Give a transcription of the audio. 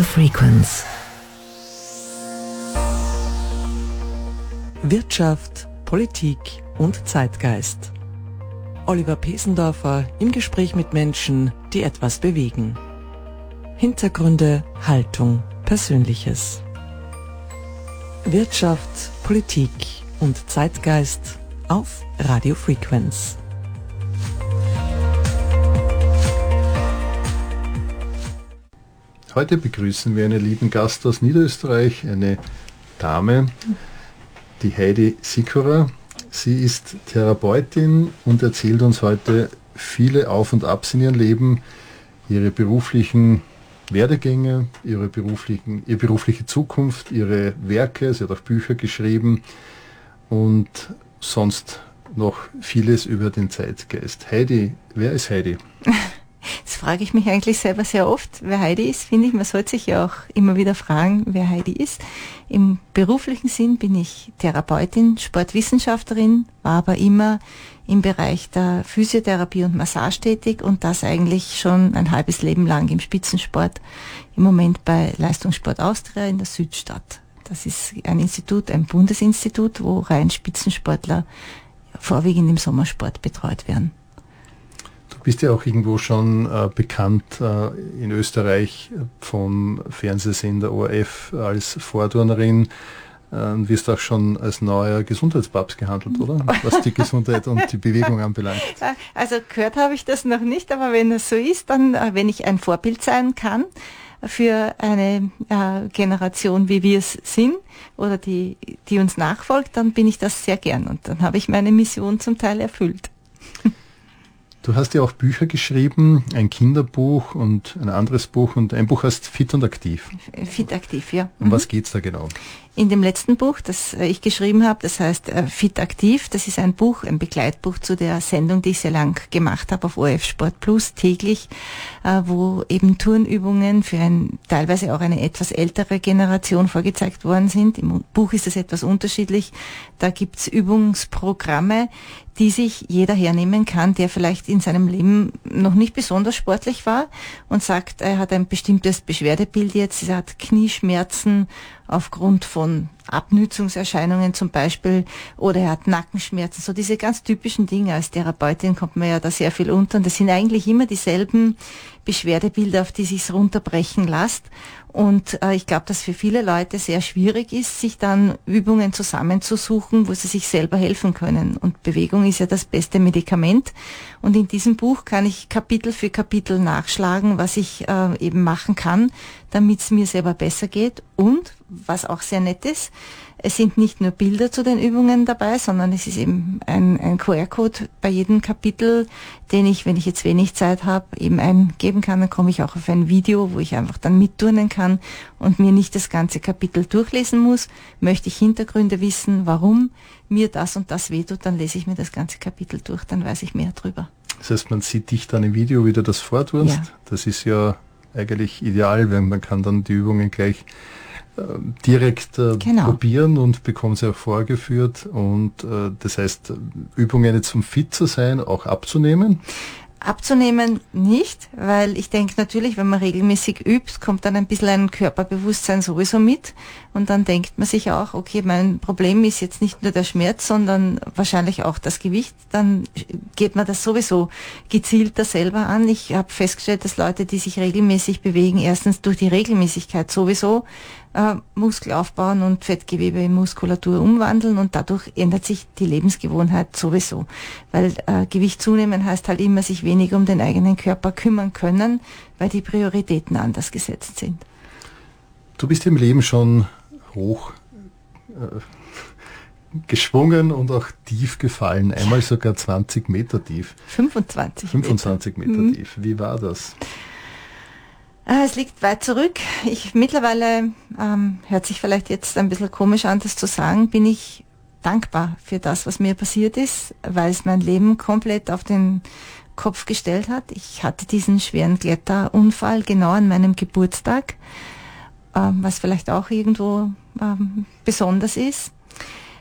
Frequenz. Wirtschaft, Politik und Zeitgeist. Oliver Pesendorfer im Gespräch mit Menschen, die etwas bewegen. Hintergründe, Haltung, Persönliches. Wirtschaft, Politik und Zeitgeist auf Radio Frequenz. Heute begrüßen wir einen lieben Gast aus Niederösterreich, eine Dame, die Heidi Sikora. Sie ist Therapeutin und erzählt uns heute viele Auf und Abs in ihrem Leben, ihre beruflichen Werdegänge, ihre berufliche Zukunft, ihre Werke. Sie hat auch Bücher geschrieben und sonst noch vieles über den Zeitgeist. Heidi, wer ist Heidi? Das frage ich mich eigentlich selber sehr oft, wer Heidi ist, finde ich. Man sollte sich ja auch immer wieder fragen, wer Heidi ist. Im beruflichen Sinn bin ich Therapeutin, Sportwissenschaftlerin, war aber immer im Bereich der Physiotherapie und Massage tätig und das eigentlich schon ein halbes Leben lang im Spitzensport. Im Moment bei Leistungssport Austria in der Südstadt. Das ist ein Institut, ein Bundesinstitut, wo rein Spitzensportler vorwiegend im Sommersport betreut werden. Du bist ja auch irgendwo schon bekannt in Österreich vom Fernsehsender ORF als Vorturnerin und wirst auch schon als neuer Gesundheitspapst gehandelt, oder? Was die Gesundheit und die Bewegung anbelangt. Also gehört habe ich das noch nicht, aber wenn es so ist, dann, wenn ich ein Vorbild sein kann für eine Generation, wie wir es sind, oder die uns nachfolgt, dann bin ich das sehr gern und dann habe ich meine Mission zum Teil erfüllt. Du hast ja auch Bücher geschrieben, ein Kinderbuch und ein anderes Buch und ein Buch heißt Fit und Aktiv. Fit Aktiv, ja. Um was geht's da genau? In dem letzten Buch, das ich geschrieben habe, das heißt Fit Aktiv, das ist ein Buch, ein Begleitbuch zu der Sendung, die ich sehr lang gemacht habe auf ORF Sport Plus täglich, wo eben Turnübungen für teilweise auch eine etwas ältere Generation vorgezeigt worden sind. Im Buch ist es etwas unterschiedlich. Da gibt's Übungsprogramme, die sich jeder hernehmen kann, der vielleicht in seinem Leben noch nicht besonders sportlich war und sagt, er hat ein bestimmtes Beschwerdebild jetzt, er hat Knieschmerzen aufgrund von Abnützungserscheinungen zum Beispiel oder er hat Nackenschmerzen, so diese ganz typischen Dinge. Als Therapeutin kommt man ja da sehr viel unter und das sind eigentlich immer dieselben Beschwerdebilder, auf die sich's runterbrechen lässt. Und ich glaube, dass für viele Leute sehr schwierig ist, sich dann Übungen zusammenzusuchen, wo sie sich selber helfen können. Und Bewegung ist ja das beste Medikament. Und in diesem Buch kann ich Kapitel für Kapitel nachschlagen, was ich eben machen kann, damit es mir selber besser geht. Und, was auch sehr nett ist, es sind nicht nur Bilder zu den Übungen dabei, sondern es ist eben ein QR-Code bei jedem Kapitel, den ich, wenn ich jetzt wenig Zeit habe, eben eingeben kann. Dann komme ich auch auf ein Video, wo ich einfach dann mitturnen kann und mir nicht das ganze Kapitel durchlesen muss. Möchte ich Hintergründe wissen, warum mir das und das wehtut, dann lese ich mir das ganze Kapitel durch, dann weiß ich mehr drüber. Das heißt, man sieht dich dann im Video, wie du das vorturnst. Ja. Das ist ja eigentlich ideal, wenn man kann dann die Übungen gleich direkt probieren und bekommt sie auch vorgeführt und das heißt, Übungen jetzt um fit zu sein, auch abzunehmen? Abzunehmen nicht, weil ich denke natürlich, wenn man regelmäßig übt, kommt dann ein bisschen ein Körperbewusstsein sowieso mit und dann denkt man sich auch, okay, mein Problem ist jetzt nicht nur der Schmerz, sondern wahrscheinlich auch das Gewicht, dann geht man das sowieso gezielter selber an. Ich habe festgestellt, dass Leute, die sich regelmäßig bewegen, erstens durch die Regelmäßigkeit sowieso Muskel aufbauen und Fettgewebe in Muskulatur umwandeln und dadurch ändert sich die Lebensgewohnheit sowieso. Weil Gewicht zunehmen heißt halt immer, sich weniger um den eigenen Körper kümmern können, weil die Prioritäten anders gesetzt sind. Du bist im Leben schon hoch geschwungen und auch tief gefallen, einmal sogar 20 Meter tief. 25 Meter tief. Wie war das? Es liegt weit zurück. Mittlerweile, hört sich vielleicht jetzt ein bisschen komisch an, das zu sagen, bin ich dankbar für das, was mir passiert ist, weil es mein Leben komplett auf den Kopf gestellt hat. Ich hatte diesen schweren Kletterunfall genau an meinem Geburtstag, was vielleicht auch irgendwo besonders ist.